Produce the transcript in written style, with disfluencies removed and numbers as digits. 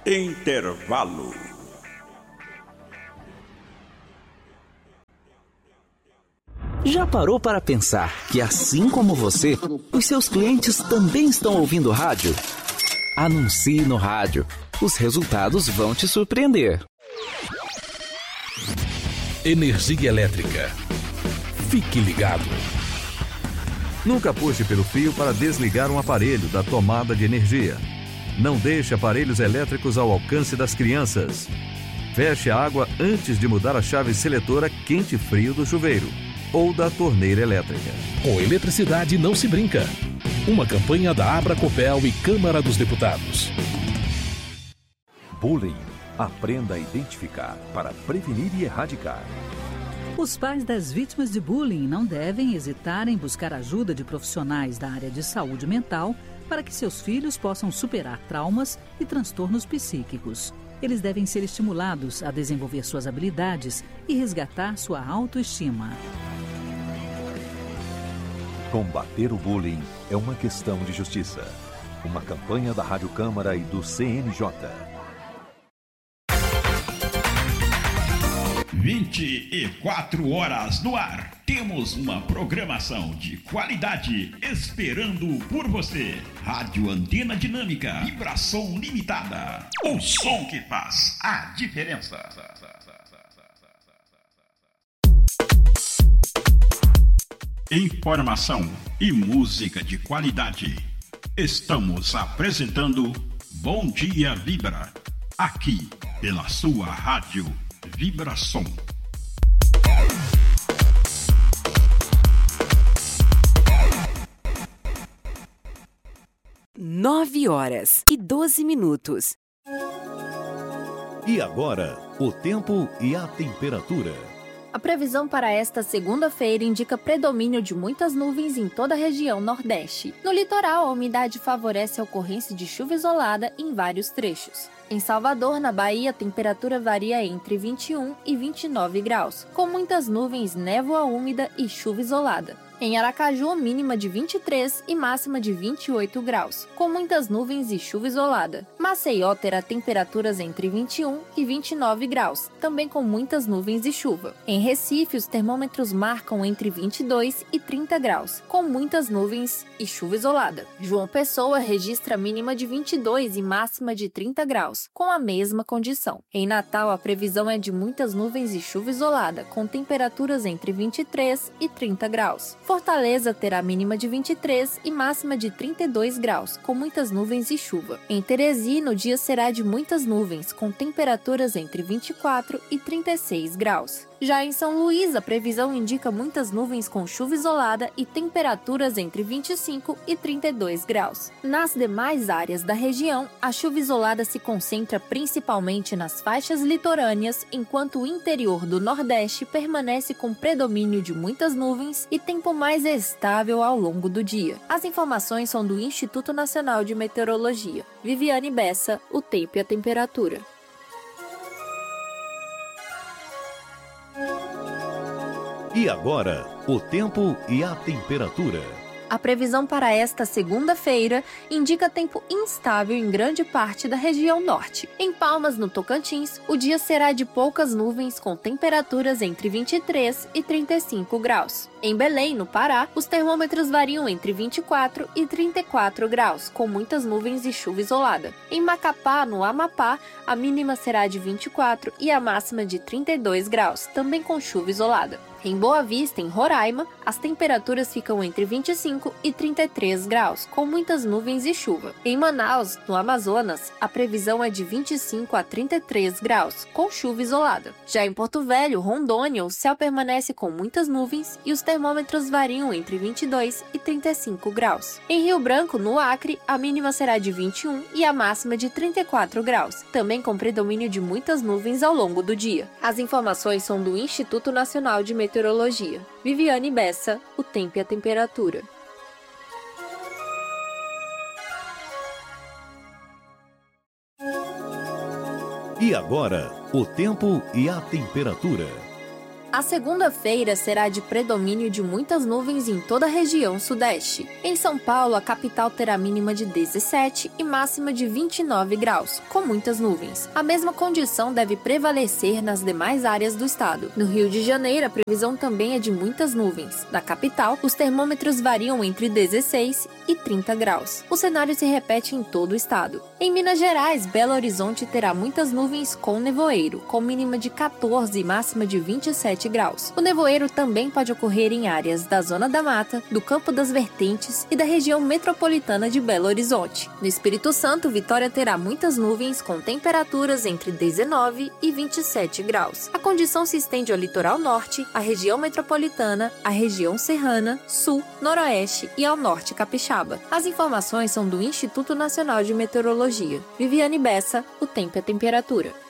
Intervalo. Já parou para pensar que, assim como você, os seus clientes também estão ouvindo rádio? Anuncie no rádio. Os resultados vão te surpreender. Energia elétrica. Fique ligado. Nunca puxe pelo fio para desligar um aparelho da tomada de energia. Não deixe aparelhos elétricos ao alcance das crianças. Feche a água antes de mudar a chave seletora quente-frio do chuveiro ou da torneira elétrica. Com eletricidade não se brinca. Uma campanha da Abracopel e Câmara dos Deputados. Bullying. Aprenda a identificar para prevenir e erradicar. Os pais das vítimas de bullying não devem hesitar em buscar ajuda de profissionais da área de saúde mental para que seus filhos possam superar traumas e transtornos psíquicos. Eles devem ser estimulados a desenvolver suas habilidades e resgatar sua autoestima. Combater o bullying é uma questão de justiça. Uma campanha da Rádio Câmara e do CNJ. 24 horas no ar. Temos uma programação de qualidade esperando por você. Rádio Antena Dinâmica, vibração limitada. O som que faz a diferença. Informação e música de qualidade. Estamos apresentando Bom Dia Vibra, aqui pela sua rádio Vibração. 9h12. E agora, o tempo e a temperatura. A previsão para esta segunda-feira indica predomínio de muitas nuvens em toda a região Nordeste. No litoral, a umidade favorece a ocorrência de chuva isolada em vários trechos. Em Salvador, na Bahia, a temperatura varia entre 21 e 29 graus, com muitas nuvens, névoa úmida e chuva isolada. Em Aracaju, mínima de 23 e máxima de 28 graus, com muitas nuvens e chuva isolada. Maceió terá temperaturas entre 21 e 29 graus, também com muitas nuvens e chuva. Em Recife, os termômetros marcam entre 22 e 30 graus, com muitas nuvens e chuva isolada. João Pessoa registra mínima de 22 e máxima de 30 graus, com a mesma condição. Em Natal, a previsão é de muitas nuvens e chuva isolada, com temperaturas entre 23 e 30 graus. Fortaleza terá mínima de 23 e máxima de 32 graus, com muitas nuvens e chuva. Em Teresina, o dia será de muitas nuvens, com temperaturas entre 24 e 36 graus. Já em São Luís, a previsão indica muitas nuvens com chuva isolada e temperaturas entre 25 e 32 graus. Nas demais áreas da região, a chuva isolada se concentra principalmente nas faixas litorâneas, enquanto o interior do Nordeste permanece com predomínio de muitas nuvens e tempo mais estável ao longo do dia. As informações são do Instituto Nacional de Meteorologia. Viviane Bessa, o tempo e a temperatura. E agora, o tempo e a temperatura. A previsão para esta segunda-feira indica tempo instável em grande parte da região norte. Em Palmas, no Tocantins, o dia será de poucas nuvens com temperaturas entre 23 e 35 graus. Em Belém, no Pará, os termômetros variam entre 24 e 34 graus, com muitas nuvens e chuva isolada. Em Macapá, no Amapá, a mínima será de 24 e a máxima de 32 graus, também com chuva isolada. Em Boa Vista, em Roraima, as temperaturas ficam entre 25 e 33 graus, com muitas nuvens e chuva. Em Manaus, no Amazonas, a previsão é de 25 a 33 graus, com chuva isolada. Já em Porto Velho, Rondônia, o céu permanece com muitas nuvens e os termômetros variam entre 22 e 35 graus. Em Rio Branco, no Acre, a mínima será de 21 e a máxima de 34 graus, também com predomínio de muitas nuvens ao longo do dia. As informações são do Instituto Nacional de Meteorologia. Viviane Bessa, o tempo e a temperatura. E agora, o tempo e a temperatura. A segunda-feira será de predomínio de muitas nuvens em toda a região sudeste. Em São Paulo, a capital terá mínima de 17 e máxima de 29 graus, com muitas nuvens. A mesma condição deve prevalecer nas demais áreas do estado. No Rio de Janeiro, a previsão também é de muitas nuvens. Na capital, os termômetros variam entre 16 e 30 graus. O cenário se repete em todo o estado. Em Minas Gerais, Belo Horizonte terá muitas nuvens com nevoeiro, com mínima de 14 e máxima de 27 graus. O nevoeiro também pode ocorrer em áreas da Zona da Mata, do Campo das Vertentes e da região metropolitana de Belo Horizonte. No Espírito Santo, Vitória terá muitas nuvens com temperaturas entre 19 e 27 graus. A condição se estende ao litoral norte, à região metropolitana, à região serrana, sul, noroeste e ao norte capixaba. As informações são do Instituto Nacional de Meteorologia. Viviane Bessa, o tempo e a temperatura.